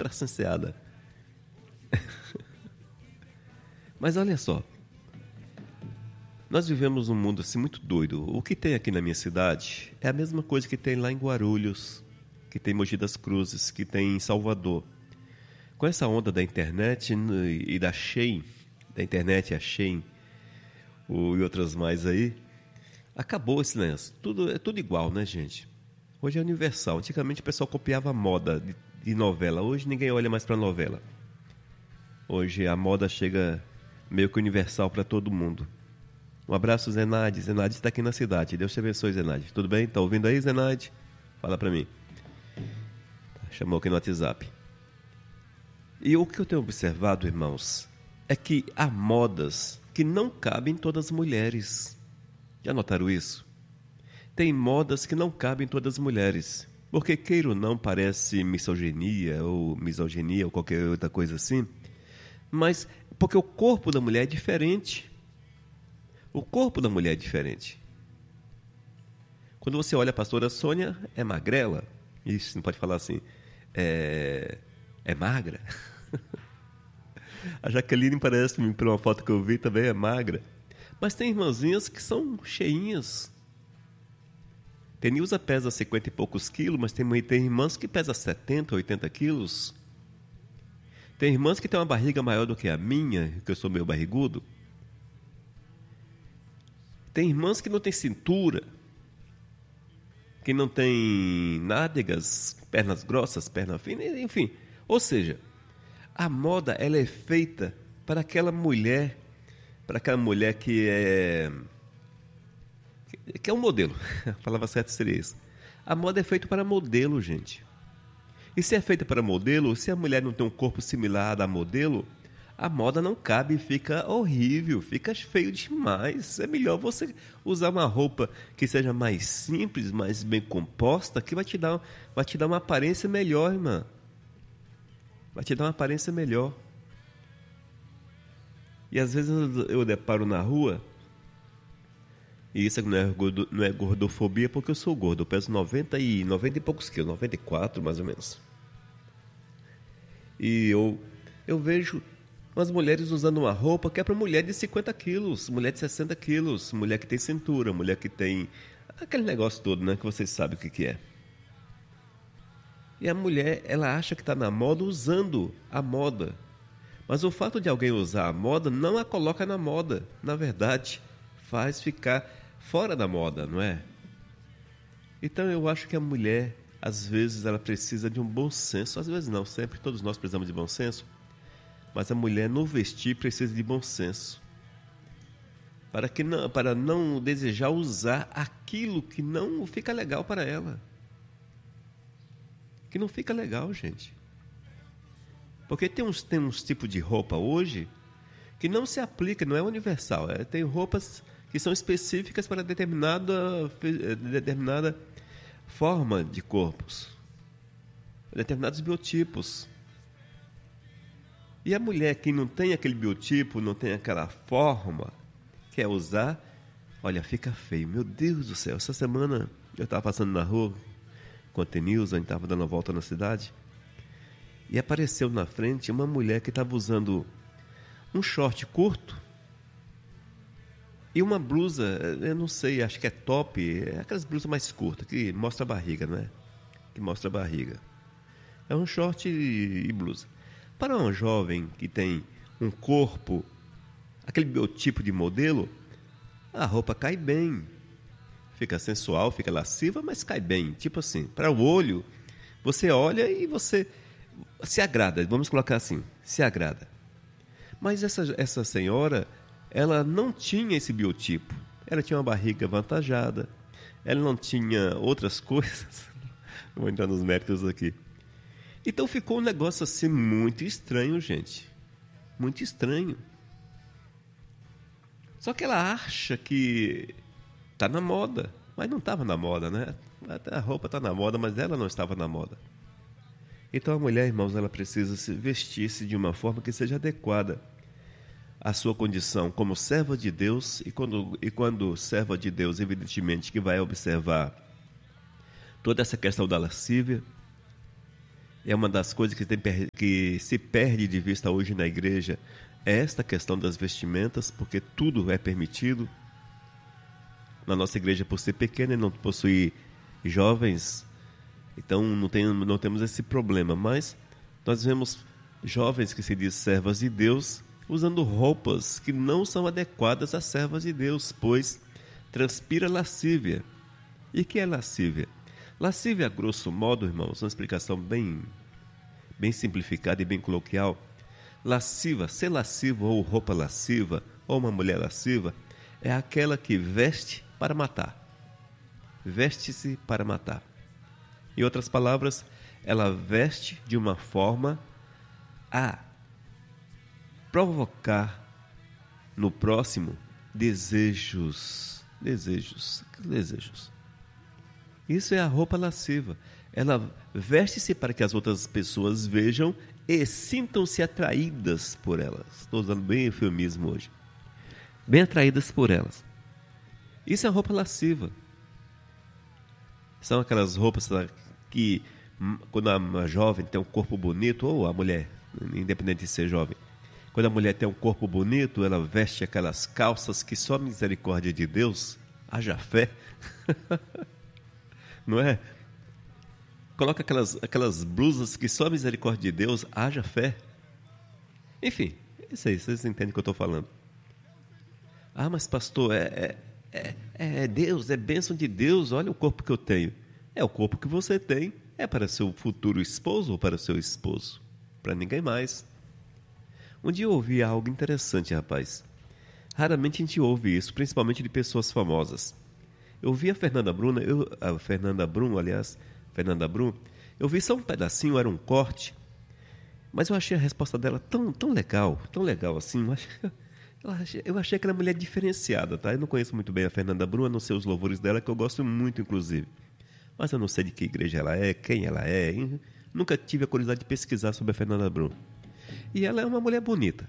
traçanceada. Mas olha só, nós vivemos um mundo assim muito doido. O que tem aqui na minha cidade é a mesma coisa que tem lá em Guarulhos, que tem em Mogi das Cruzes, que tem em Salvador. Com essa onda da internet e da Shein, da internet, a Shein e outras mais aí, acabou esse negócio. É tudo igual, né, gente? Hoje é universal. Antigamente o pessoal copiava a moda de novela. Hoje ninguém olha mais para novela. Hoje a moda chega meio que universal para todo mundo. Um abraço, Zenaide. Zenaide está aqui na cidade. Deus te abençoe, Zenaide. Tudo bem? Está ouvindo aí, Zenaide? Fala para mim. Chamou aqui no WhatsApp. E o que eu tenho observado, irmãos, é que há modas que não cabem em todas as mulheres. Já notaram isso? Tem modas que não cabem em todas as mulheres. Porque, queira ou não, parece misoginia ou qualquer outra coisa assim. Mas porque o corpo da mulher é diferente. O corpo da mulher é diferente. Quando você olha a pastora Sônia, é magrela. Isso, não pode falar assim. É magra. A Jaqueline parece, por uma foto que eu vi, também é magra. Mas tem irmãzinhas que são cheinhas. Tenilza pesa 50 e poucos quilos, mas tem irmãs que pesam 70, 80 quilos. Tem irmãs que têm uma barriga maior do que a minha, que eu sou meio barrigudo. Tem irmãs que não têm cintura, que não têm nádegas, pernas grossas, pernas finas, enfim. Ou seja, a moda ela é feita para aquela mulher que é um modelo. A palavra certa seria isso. A moda é feita para modelo, gente. E se é feita para modelo, se a mulher não tem um corpo similar à modelo, a moda não cabe, fica horrível, fica feio demais. É melhor você usar uma roupa que seja mais simples, mais bem composta, que vai te dar uma aparência melhor, irmã. Vai te dar uma aparência melhor. E às vezes eu deparo na rua, e isso não é gordofobia porque eu sou gordo, eu peso 90 e poucos quilos, 94 mais ou menos. E eu vejo umas mulheres usando uma roupa que é para mulher de 50 quilos, mulher de 60 quilos, mulher que tem cintura, mulher que tem aquele negócio todo, né, que vocês sabem o que é. E a mulher, ela acha que está na moda usando a moda. Mas o fato de alguém usar a moda não a coloca na moda. Na verdade, faz ficar fora da moda, não é? Então eu acho que a mulher, às vezes, ela precisa de um bom senso. Às vezes não, sempre todos nós precisamos de bom senso. Mas a mulher no vestir precisa de bom senso. Para não desejar usar aquilo que não fica legal para ela. Que não fica legal, gente. Porque tem uns tipos de roupa hoje que não se aplica, não é universal. Tem roupas que são específicas para determinada forma de corpos, determinados biotipos. E a mulher que não tem aquele biotipo, não tem aquela forma, quer usar, olha, fica feio. Meu Deus do céu, essa semana eu estava passando na rua com a Tenilza, a gente estava dando uma volta na cidade, e apareceu na frente uma mulher que estava usando um short curto e uma blusa, eu não sei, acho que é top, é aquelas blusas mais curtas, que mostra a barriga, não é? Que mostra a barriga. É um short e blusa. Para um jovem que tem um corpo, aquele biotipo de modelo, a roupa cai bem. Fica sensual, fica lasciva, mas cai bem. Tipo assim, para o olho, você olha e você se agrada, vamos colocar assim, se agrada. Mas essa senhora, ela não tinha esse biotipo. Ela tinha uma barriga avantajada, ela não tinha outras coisas. Vou entrar nos méritos aqui. Então ficou um negócio assim muito estranho, gente. Muito estranho. Só que ela acha que está na moda, mas não estava na moda, né? A roupa está na moda, mas ela não estava na moda. Então a mulher, irmãos, ela precisa se vestir-se de uma forma que seja adequada à sua condição como serva de Deus, e quando serva de Deus, evidentemente que vai observar toda essa questão da lascívia, É uma das coisas que se perde de vista hoje na igreja, é esta questão das vestimentas, porque tudo é permitido. Na nossa igreja, por ser pequena e não possuir jovens, então não temos esse problema. Mas nós vemos jovens que se dizem servas de Deus usando roupas que não são adequadas às servas de Deus, pois transpira lascívia. E que é lascívia? Lascívia, a grosso modo, irmãos, uma explicação bem simplificada e bem coloquial. Lasciva, ser lascivo ou roupa lasciva, ou uma mulher lasciva, é aquela que veste para matar. Veste-se para matar. Em outras palavras, ela veste de uma forma a provocar no próximo desejos. Isso é a roupa lasciva. Ela veste-se para que as outras pessoas vejam e sintam-se atraídas por elas. Estou usando bem eufemismo hoje. Bem atraídas por elas. Isso é a roupa lasciva. São aquelas roupas que, quando a jovem tem um corpo bonito, ou a mulher, independente de ser jovem, quando a mulher tem um corpo bonito, ela veste aquelas calças que só a misericórdia de Deus, haja fé, não é? Coloca aquelas blusas que só a misericórdia de Deus, haja fé. Enfim, isso aí, vocês entendem o que eu estou falando. Ah, mas pastor, é Deus, é bênção de Deus, olha o corpo que eu tenho. É o corpo que você tem, é para seu futuro esposo ou para seu esposo? Para ninguém mais. Um dia eu ouvi algo interessante, rapaz. Raramente a gente ouve isso, principalmente de pessoas famosas. Eu ouvi a Fernanda Brum, eu vi só um pedacinho, era um corte, mas eu achei a resposta dela tão legal assim. Eu achei aquela mulher diferenciada, tá? Eu não conheço muito bem a Fernanda Brum, a não ser os louvores dela, que eu gosto muito, inclusive. Mas eu não sei de que igreja ela é, quem ela é. Nunca tive a curiosidade de pesquisar sobre a Fernanda Brum. E ela é uma mulher bonita.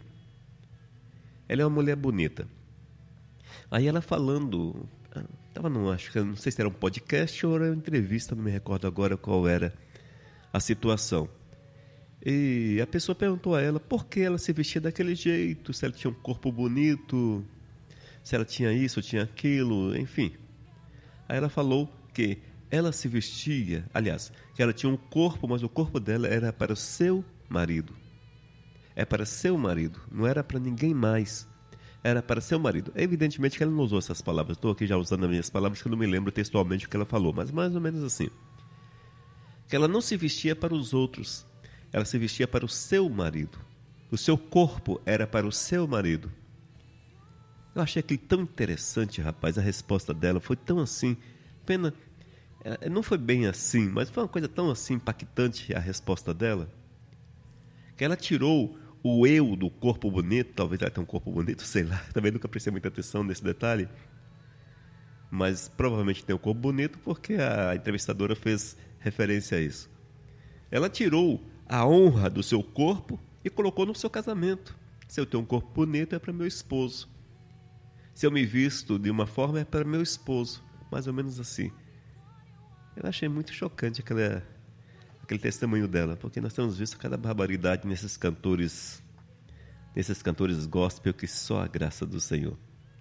Aí ela falando, não sei se era um podcast ou era uma entrevista, não me recordo agora qual era a situação. E a pessoa perguntou a ela por que ela se vestia daquele jeito, se ela tinha um corpo bonito, se ela tinha isso, tinha aquilo, enfim. Aí ela falou que ela se vestia, aliás, que ela tinha um corpo, mas o corpo dela era para o seu marido. É para seu marido, não era para ninguém mais. Era para seu marido. Evidentemente que ela não usou essas palavras. Estou aqui já usando as minhas palavras, que eu não me lembro textualmente o que ela falou, mas mais ou menos assim. Que ela não se vestia para os outros, ela se vestia para o seu marido. O seu corpo era para o seu marido. Eu achei aquilo tão interessante, rapaz, a resposta dela foi tão assim. Pena, não foi bem assim, mas foi uma coisa tão assim impactante a resposta dela, que ela tirou o eu do corpo bonito. Talvez ela tenha um corpo bonito, sei lá, também nunca prestei muita atenção nesse detalhe, mas provavelmente tem um corpo bonito porque a entrevistadora fez referência a isso. Ela tirou a honra do seu corpo e colocou no seu casamento. Se eu tenho um corpo bonito, é para meu esposo. Se eu me visto de uma forma, é para meu esposo. Mais ou menos assim. Eu achei muito chocante aquele testemunho dela, porque nós temos visto cada barbaridade nesses cantores gospel, que só a graça do Senhor.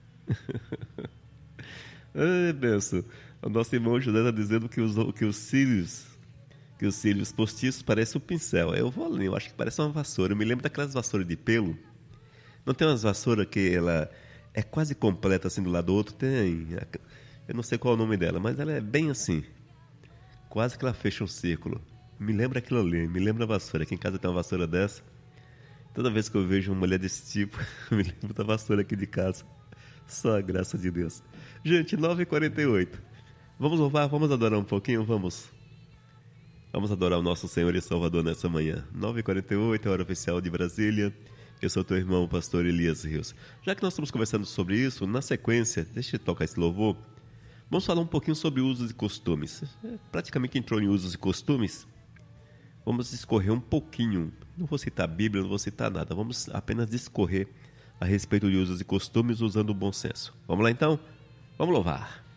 Ai, benção. O nosso irmão José está dizendo que os cílios postiços parecem um pincel. Eu vou além, eu acho que parece uma vassoura. Eu me lembro daquelas vassouras de pelo. Não tem umas vassouras que ela é quase completa assim do lado do outro? Tem. Eu não sei qual é o nome dela, mas ela é bem assim. Quase que ela fecha um círculo. Me lembra aquilo ali, me lembra a vassoura. Aqui em casa tem uma vassoura dessa. Toda vez que eu vejo uma mulher desse tipo, me lembro da vassoura aqui de casa. Só a graça de Deus. Gente, 9h48. Vamos louvar, vamos adorar um pouquinho? Vamos adorar o nosso Senhor e Salvador nessa manhã. 9h48, hora oficial de Brasília. Eu sou teu irmão, pastor Elias Rios. Já que nós estamos conversando sobre isso, na sequência, deixa eu tocar esse louvor. Vamos falar um pouquinho sobre usos e costumes. Praticamente entrou em usos e costumes. Vamos discorrer um pouquinho. Não vou citar a Bíblia, não vou citar nada. Vamos apenas discorrer a respeito de usos e costumes usando o bom senso. Vamos lá então? Vamos louvar.